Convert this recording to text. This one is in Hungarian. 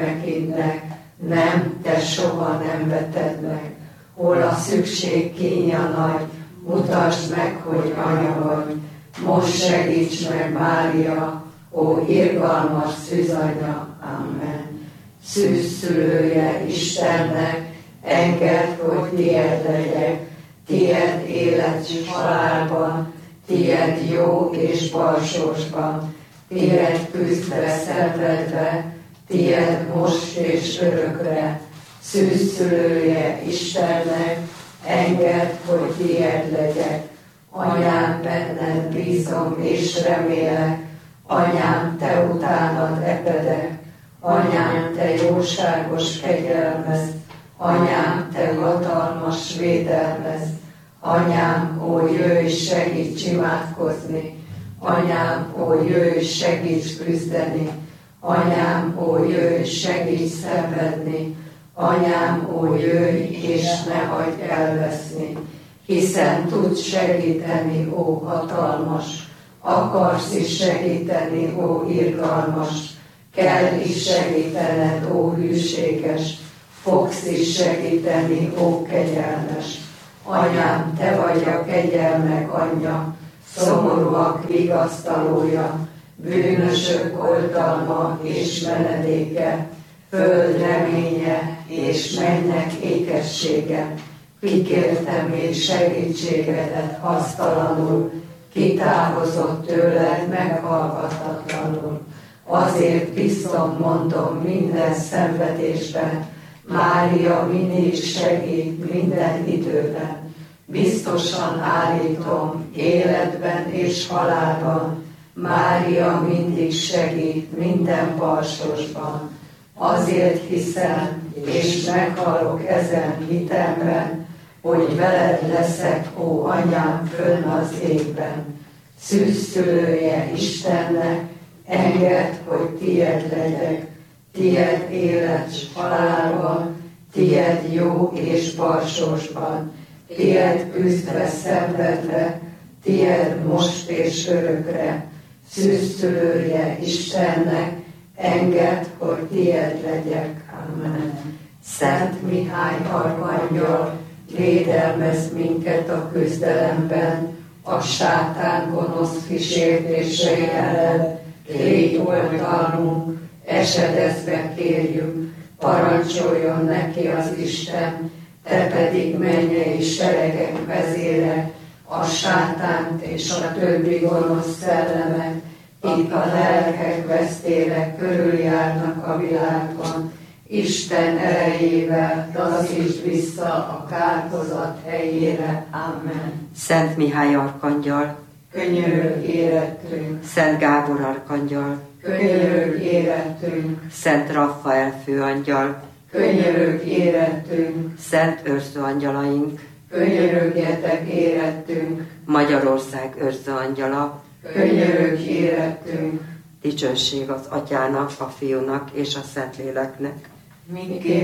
gyermekédnek, nem, te soha nem veted meg. Hol a szükség kínja nagy, mutasd meg, hogy anya vagy. Most segíts meg, Mária, ó irgalmas szűzanya, amen. Szűzszülője Istennek, engedd, hogy tied legyek, tied élet és halálban, tied jó és balsorsban, tied küzdve, szenvedve, tied most és örökre. Szűzszülője Istennek, engedd, hogy tied legyek. Anyám, benned bízom és remélek, anyám, te utánad epedek, anyám, te jóságos kegyelmez, anyám, te hatalmas védelmez, anyám, ó, jöjj, segíts imádkozni, anyám, ó, jöjj, segíts küzdeni, anyám, ó, jöjj, segíts szenvedni, anyám, ó, jöjj, és ne hagyd elveszni, hiszen tudsz segíteni, ó hatalmas, akarsz is segíteni, ó irgalmas, kell is segítened, ó hűséges, fogsz is segíteni, ó kegyelmes. Anyám, te vagy a kegyelmek anyja, szomorúak vigasztalója, bűnösök oltalma és menedéke, föld reménye és mennek ékessége. Kikértem még segítségedet hasztalanul, kitávozott tőled meghallgathatatlanul. Azért biztos mondom minden szenvedésben, Mária mindig segít minden időben. Biztosan állítom életben és halálban, Mária mindig segít minden balsosban. Azért hiszem, és meghalok ezen hitemben, hogy veled leszek, ó anyám, fönn az égben. Szűzszülője Istennek, engedd, hogy tied legyek, tied élet s halálban, tied jó és balsorsban, tied küzdve, szenvedve, tied most és örökre. Szűzszülője Istennek, engedd, hogy tied legyek. Amen. Szent Mihály arkangyal, védelmezz minket a küzdelemben, a sátán gonosz kísértései ellen, légy oltalmunk, esedezve kérjük, parancsoljon neki az Isten, te pedig mennyei seregek vezére, a sátánt és a többi gonosz szellemet, akik a lelkek vesztére körüljárnak a világban, Isten erejével taszítsd vissza a kárhozat helyére. Amen. Szent Mihály arkangyal, könyörögj érettünk. Szent Gábor arkangyal, könyörögj érettünk. Szent Raffael főangyal, könyörögj érettünk. Szent őrzőangyalaink, könyörögjetek érettünk. Magyarország őrzőangyala, könyörögj érettünk. dicsőség az Atyának, a Fiúnak és a Szentléleknek. Mindképp